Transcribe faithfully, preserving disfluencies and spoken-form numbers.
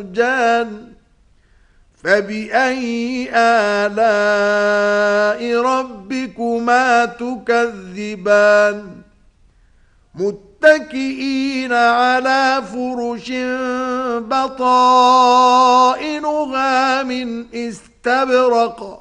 جان فبأي آلاء ربكما تكذبان متكئين على فرش بطائنها من استبرق